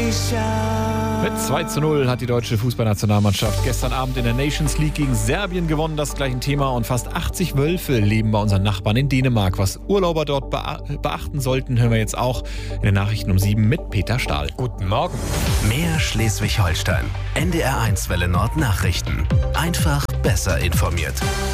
Mit 2:0 hat die deutsche Fußballnationalmannschaft gestern Abend in der Nations League gegen Serbien gewonnen. Das gleiche Thema. Und fast 80 Wölfe leben bei unseren Nachbarn in Dänemark. Was Urlauber dort beachten sollten, hören wir jetzt auch in den Nachrichten um 7 mit Peter Stahl. Guten Morgen. Mehr Schleswig-Holstein. NDR1 Welle Nord Nachrichten. Einfach besser informiert.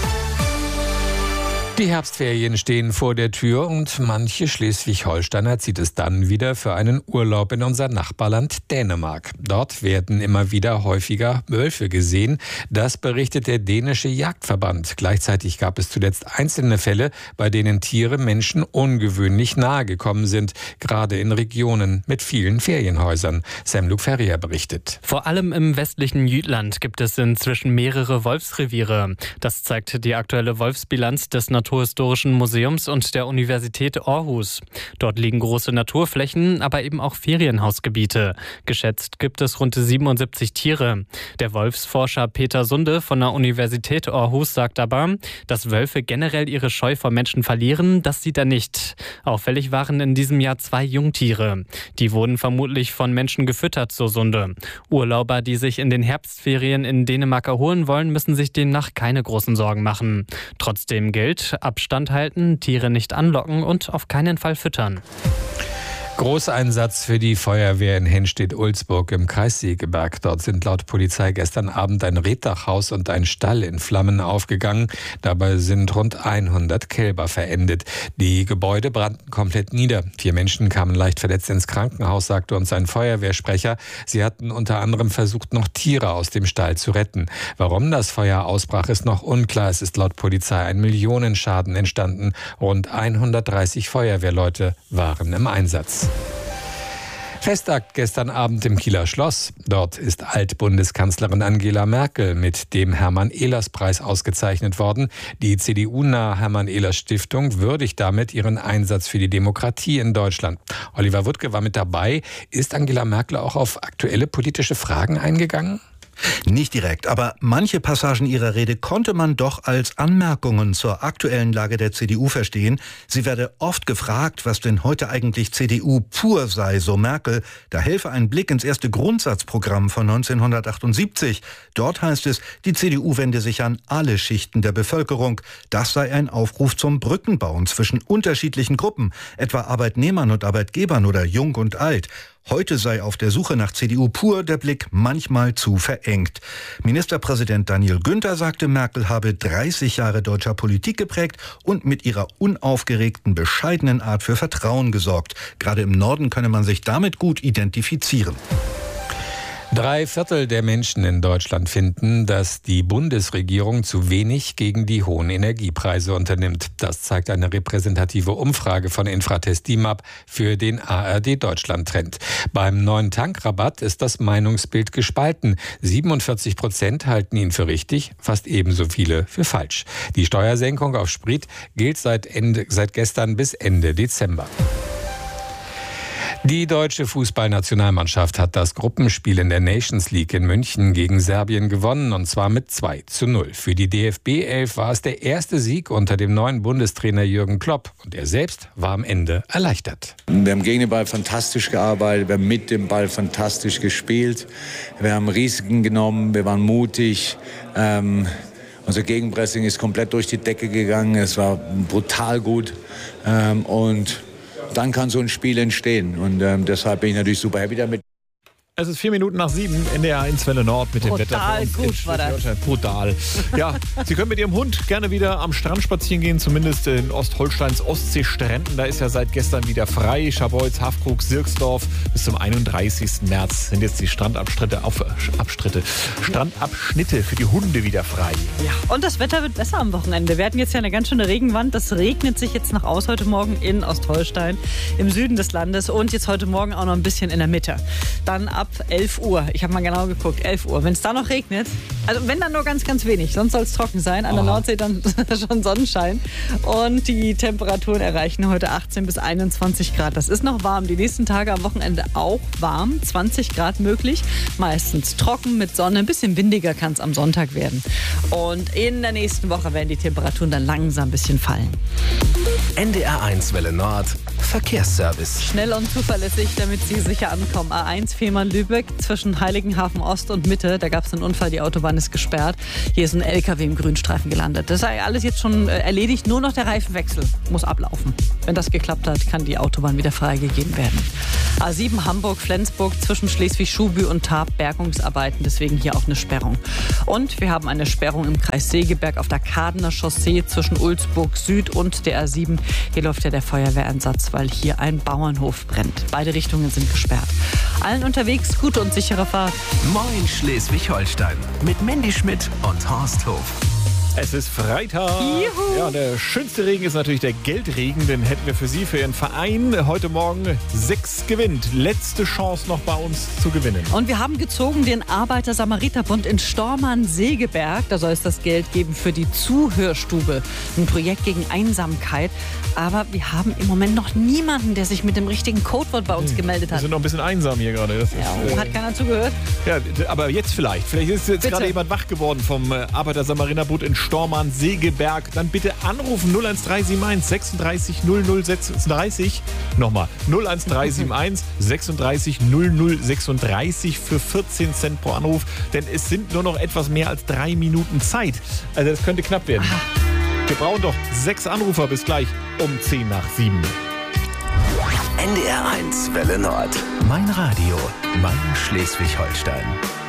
Die Herbstferien stehen vor der Tür und manche Schleswig-Holsteiner zieht es dann wieder für einen Urlaub in unser Nachbarland Dänemark. Dort werden immer wieder häufiger Wölfe gesehen. Das berichtet der dänische Jagdverband. Gleichzeitig gab es zuletzt einzelne Fälle, bei denen Tiere Menschen ungewöhnlich nahe gekommen sind, gerade in Regionen mit vielen Ferienhäusern. Sam-Luc Ferrier berichtet. Vor allem im westlichen Jütland gibt es inzwischen mehrere Wolfsreviere. Das zeigt die aktuelle Wolfsbilanz des Naturhistorischen Museums und der Universität Aarhus. Dort liegen große Naturflächen, aber eben auch Ferienhausgebiete. Geschätzt gibt es rund 77 Tiere. Der Wolfsforscher Peter Sunde von der Universität Aarhus sagt aber, dass Wölfe generell ihre Scheu vor Menschen verlieren, das sieht er nicht. Auffällig waren in diesem Jahr 2 Jungtiere. Die wurden vermutlich von Menschen gefüttert, so Sunde. Urlauber, die sich in den Herbstferien in Dänemark erholen wollen, müssen sich demnach keine großen Sorgen machen. Trotzdem gilt, Abstand halten, Tiere nicht anlocken und auf keinen Fall füttern. Großeinsatz für die Feuerwehr in Henstedt-Ulzburg im Kreis Segeberg. Dort sind laut Polizei gestern Abend ein Reetdachhaus und ein Stall in Flammen aufgegangen. Dabei sind rund 100 Kälber verendet. Die Gebäude brannten komplett nieder. 4 Menschen kamen leicht verletzt ins Krankenhaus, sagte uns ein Feuerwehrsprecher. Sie hatten unter anderem versucht, noch Tiere aus dem Stall zu retten. Warum das Feuer ausbrach, ist noch unklar. Es ist laut Polizei ein Millionenschaden entstanden. Rund 130 Feuerwehrleute waren im Einsatz. Festakt gestern Abend im Kieler Schloss. Dort ist Altbundeskanzlerin Angela Merkel mit dem Hermann-Ehlers-Preis ausgezeichnet worden. Die CDU-nahe Hermann-Ehlers-Stiftung würdigt damit ihren Einsatz für die Demokratie in Deutschland. Oliver Wuttke war mit dabei. Ist Angela Merkel auch auf aktuelle politische Fragen eingegangen? Nicht direkt, aber manche Passagen ihrer Rede konnte man doch als Anmerkungen zur aktuellen Lage der CDU verstehen. Sie werde oft gefragt, was denn heute eigentlich CDU pur sei, so Merkel. Da helfe ein Blick ins erste Grundsatzprogramm von 1978. Dort heißt es, die CDU wende sich an alle Schichten der Bevölkerung. Das sei ein Aufruf zum Brückenbauen zwischen unterschiedlichen Gruppen, etwa Arbeitnehmern und Arbeitgebern oder Jung und Alt. Heute sei auf der Suche nach CDU pur der Blick manchmal zu verengt. Ministerpräsident Daniel Günther sagte, Merkel habe 30 Jahre deutscher Politik geprägt und mit ihrer unaufgeregten, bescheidenen Art für Vertrauen gesorgt. Gerade im Norden könne man sich damit gut identifizieren. 3/4 der Menschen in Deutschland finden, dass die Bundesregierung zu wenig gegen die hohen Energiepreise unternimmt. Das zeigt eine repräsentative Umfrage von Infratest DIMAP für den ARD-Deutschland-Trend. Beim neuen Tankrabatt ist das Meinungsbild gespalten. 47% halten ihn für richtig, fast ebenso viele für falsch. Die Steuersenkung auf Sprit gilt seit gestern bis Ende Dezember. Die deutsche Fußballnationalmannschaft hat das Gruppenspiel in der Nations League in München gegen Serbien gewonnen, und zwar mit 2:0. Für die DFB-11 war es der erste Sieg unter dem neuen Bundestrainer Jürgen Klopp, und er selbst war am Ende erleichtert. Wir haben gegen den Ball fantastisch gearbeitet, wir haben mit dem Ball fantastisch gespielt, wir haben Risiken genommen, wir waren mutig. Unser Gegenpressing ist komplett durch die Decke gegangen, es war brutal gut und dann kann so ein Spiel entstehen. Und deshalb bin ich natürlich super happy damit. Es ist 7:04, NDR1 Welle Nord mit dem Wetter. Brutal gut war das. Brutal. Ja, Sie können mit Ihrem Hund gerne wieder am Strand spazieren gehen, zumindest in Ostholsteins Ostseestränden. Da ist ja seit gestern wieder frei. Scharbeutz, Haffkrug, Sirksdorf. Bis zum 31. März sind jetzt die Strandabschnitte für die Hunde wieder frei. Ja, und das Wetter wird besser am Wochenende. Wir hatten jetzt ja eine ganz schöne Regenwand. Das regnet sich jetzt noch aus heute Morgen in Ostholstein, im Süden des Landes, und jetzt heute Morgen auch noch ein bisschen in der Mitte. Dann ab 11 Uhr. Ich habe mal genau geguckt, 11 Uhr. Wenn es da noch regnet, also wenn dann nur ganz, ganz wenig, sonst soll es trocken sein. An der Nordsee dann schon Sonnenschein. Und die Temperaturen erreichen heute 18 bis 21 Grad. Das ist noch warm. Die nächsten Tage am Wochenende auch warm. 20 Grad möglich. Meistens trocken mit Sonne. Ein bisschen windiger kann es am Sonntag werden. Und in der nächsten Woche werden die Temperaturen dann langsam ein bisschen fallen. NDR1 Welle Nord Verkehrsservice. Schnell und zuverlässig, damit Sie sicher ankommen. A1 Fehmarn-Lübeck zwischen Heiligenhafen Ost und Mitte. Da gab es einen Unfall, die Autobahn ist gesperrt. Hier ist ein LKW im Grünstreifen gelandet. Das sei alles jetzt schon erledigt, nur noch der Reifenwechsel muss ablaufen. Wenn das geklappt hat, kann die Autobahn wieder freigegeben werden. A7 Hamburg-Flensburg zwischen Schleswig-Schubü und Tarp Bergungsarbeiten, deswegen hier auch eine Sperrung. Und wir haben eine Sperrung im Kreis Segeberg auf der Kadener Chaussee zwischen Ulzburg Süd und der A7. Hier läuft ja der Feuerwehreinsatz, weil hier ein Bauernhof brennt. Beide Richtungen sind gesperrt. Allen unterwegs gute und sichere Fahrt. Moin Schleswig-Holstein mit Mandy Schmidt und Horst Hof. Es ist Freitag. Juhu. Ja, der schönste Regen ist natürlich der Geldregen. Den hätten wir für Sie, für Ihren Verein. Heute Morgen 6 gewinnt. Letzte Chance noch bei uns zu gewinnen. Und wir haben gezogen den Arbeiter-Samariter-Bund in Stormarn-Segeberg. Da soll es das Geld geben für die Zuhörstube. Ein Projekt gegen Einsamkeit. Aber wir haben im Moment noch niemanden, der sich mit dem richtigen Codewort bei uns gemeldet Wir hat. sind noch ein bisschen einsam hier gerade. Das ist, Hat keiner zugehört? ja, aber jetzt vielleicht. Vielleicht ist jetzt Bitte. gerade jemand wach geworden vom Arbeiter-Samariter-Bund in Stormarn-Segeberg. Dann bitte anrufen 01371 36 00 36. Nochmal 01371 36 00 36 für 14 Cent pro Anruf. Denn es sind nur noch etwas mehr als 3 Minuten Zeit. Also das könnte knapp werden. Wir brauchen doch 6 Anrufer bis gleich um 10 nach 7. NDR 1 Welle Nord. Mein Radio, mein Schleswig-Holstein.